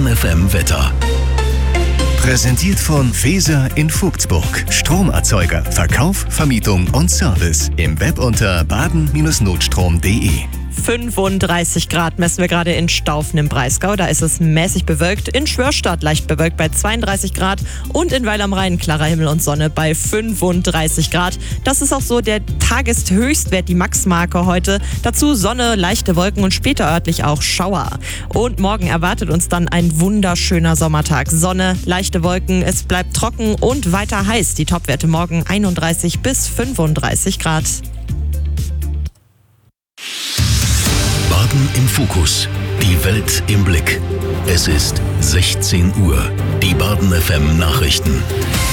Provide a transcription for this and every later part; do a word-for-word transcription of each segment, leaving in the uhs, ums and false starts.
Baden F M Wetter. Präsentiert von Feser in Vogtsburg. Stromerzeuger, Verkauf, Vermietung und Service. Im Web unter baden Bindestrich notstrom punkt de. fünfunddreißig Grad messen wir gerade in Staufen im Breisgau. Da ist es mäßig bewölkt. In Schwörstadt leicht bewölkt bei zweiunddreißig Grad. Und in Weil am Rhein klarer Himmel und Sonne bei fünfunddreißig Grad. Das ist auch so der Tageshöchstwert, die Maxmarke heute. Dazu Sonne, leichte Wolken und später örtlich auch Schauer. Und morgen erwartet uns dann ein wunderschöner Sommertag. Sonne, leichte Wolken, es bleibt trocken und weiter heiß. Die Topwerte morgen einunddreißig bis fünfunddreißig Grad. Baden im Fokus. Die Welt im Blick. Es ist sechzehn Uhr. Die Baden F M Nachrichten.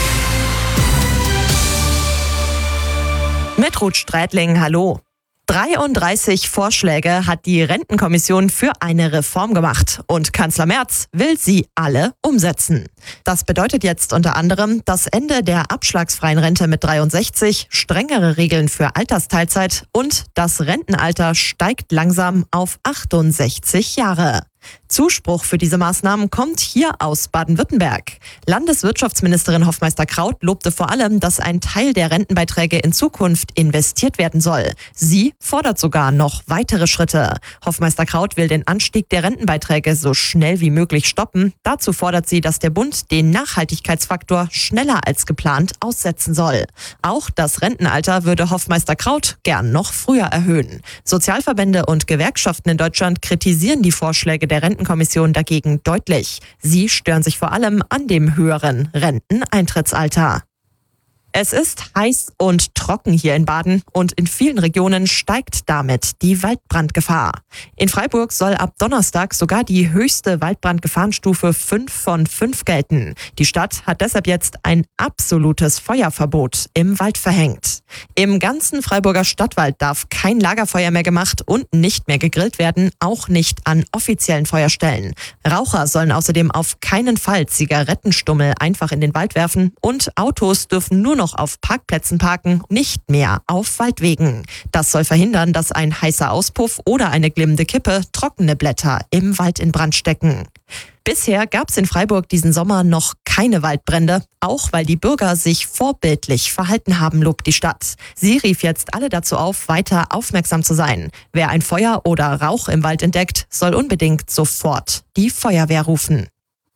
Mit Ruth Strätling, hallo. dreiunddreißig Vorschläge hat die Rentenkommission für eine Reform gemacht und Kanzler Merz will sie alle umsetzen. Das bedeutet jetzt unter anderem das Ende der abschlagsfreien Rente mit dreiundsechzig, strengere Regeln für Altersteilzeit und das Rentenalter steigt langsam auf achtundsechzig Jahre. Zuspruch für diese Maßnahmen kommt hier aus Baden-Württemberg. Landeswirtschaftsministerin Hofmeister-Kraut lobte vor allem, dass ein Teil der Rentenbeiträge in Zukunft investiert werden soll. Sie fordert sogar noch weitere Schritte. Hofmeister-Kraut will den Anstieg der Rentenbeiträge so schnell wie möglich stoppen. Dazu fordert sie, dass der Bund den Nachhaltigkeitsfaktor schneller als geplant aussetzen soll. Auch das Rentenalter würde Hofmeister-Kraut gern noch früher erhöhen. Sozialverbände und Gewerkschaften in Deutschland kritisieren die Vorschläge der Rentenkommission dagegen deutlich. Sie stören sich vor allem an dem höheren Renteneintrittsalter. Es ist heiß und trocken hier in Baden und in vielen Regionen steigt damit die Waldbrandgefahr. In Freiburg soll ab Donnerstag sogar die höchste Waldbrandgefahrenstufe fünf von fünf gelten. Die Stadt hat deshalb jetzt ein absolutes Feuerverbot im Wald verhängt. Im ganzen Freiburger Stadtwald darf kein Lagerfeuer mehr gemacht und nicht mehr gegrillt werden, auch nicht an offiziellen Feuerstellen. Raucher sollen außerdem auf keinen Fall Zigarettenstummel einfach in den Wald werfen und Autos dürfen nur noch auf Parkplätzen parken, nicht mehr auf Waldwegen. Das soll verhindern, dass ein heißer Auspuff oder eine glimmende Kippe trockene Blätter im Wald in Brand stecken. Bisher gab es in Freiburg diesen Sommer noch keine Waldbrände, auch weil die Bürger sich vorbildlich verhalten haben, lobt die Stadt. Sie rief jetzt alle dazu auf, weiter aufmerksam zu sein. Wer ein Feuer oder Rauch im Wald entdeckt, soll unbedingt sofort die Feuerwehr rufen.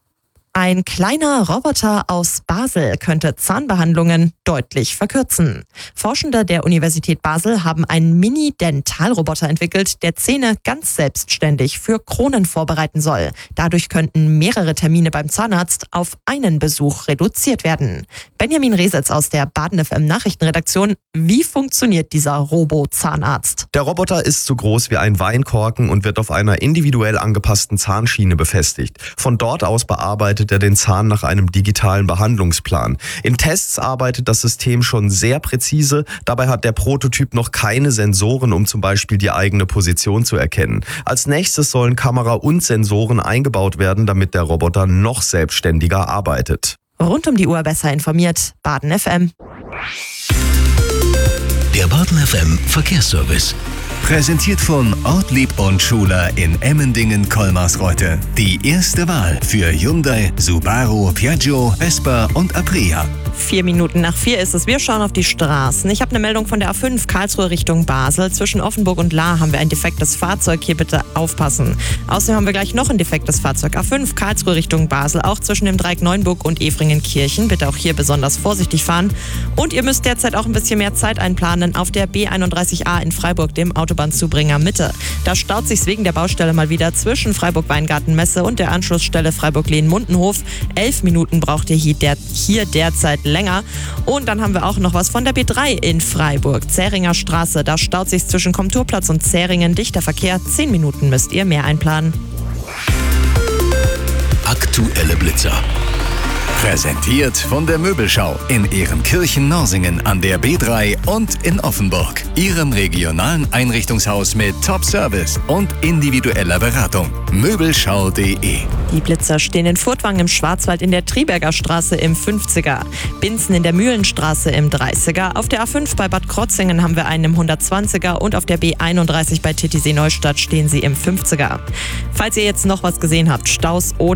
Ein kleiner Roboter aus Basel könnte Zahnbehandlungen deutlich verkürzen. Forschende der Universität Basel haben einen Mini-Dentalroboter entwickelt, der Zähne ganz selbstständig für Kronen vorbereiten soll. Dadurch könnten mehrere Termine beim Zahnarzt auf einen Besuch reduziert werden. Benjamin Resitz aus der Baden F M Nachrichtenredaktion. Wie funktioniert dieser Robo-Zahnarzt? Der Roboter ist so groß wie ein Weinkorken und wird auf einer individuell angepassten Zahnschiene befestigt. Von dort aus bearbeitet er den Zahn nach einem digitalen Behandlungsplan. In Tests arbeitet das System schon sehr präzise. Dabei hat der Prototyp noch keine Sensoren, um zum Beispiel die eigene Position zu erkennen. Als nächstes sollen Kamera und Sensoren eingebaut werden, damit der Roboter noch selbstständiger arbeitet. Rund um die Uhr besser informiert. Baden F M. Der Baden F M Verkehrsservice. Präsentiert von Ortlieb und Schuler in Emmendingen-Kolmarsreuth. Die erste Wahl für Hyundai, Subaru, Piaggio, Vespa und Aprilia. Vier Minuten nach vier ist es. Wir schauen auf die Straßen. Ich habe eine Meldung von der A fünf Karlsruhe Richtung Basel. Zwischen Offenburg und Lahr haben wir ein defektes Fahrzeug. Hier bitte aufpassen. Außerdem haben wir gleich noch ein defektes Fahrzeug. A fünf Karlsruhe Richtung Basel. Auch zwischen dem Dreieck Neuenburg und Efringen-Kirchen. Bitte auch hier besonders vorsichtig fahren. Und ihr müsst derzeit auch ein bisschen mehr Zeit einplanen auf der B einunddreißig A in Freiburg, dem Autobahnzubringer Mitte. Da staut sich's wegen der Baustelle mal wieder zwischen Freiburg-Weingarten-Messe und der Anschlussstelle Freiburg-Lehn-Mundenhof. Elf Minuten braucht ihr hier, der, hier derzeit länger. Und dann haben wir auch noch was von der B drei in Freiburg. Zähringer Straße, da staut sich zwischen Komturplatz und Zähringen dichter Verkehr. Zehn Minuten müsst ihr mehr einplanen. Aktuelle Blitzer. Präsentiert von der Möbelschau in Ehrenkirchen-Norsingen an der B drei und in Offenburg. Ihrem regionalen Einrichtungshaus mit Top-Service und individueller Beratung. Möbelschau punkt de. Die Blitzer stehen in Furtwangen im Schwarzwald in der Triberger Straße im fünfziger, Binzen in der Mühlenstraße im dreißiger, auf der A fünf bei Bad Krotzingen haben wir einen im hundertzwanziger und auf der B einunddreißig bei Titisee Neustadt stehen sie im fünfziger. Falls ihr jetzt noch was gesehen habt, Staus oder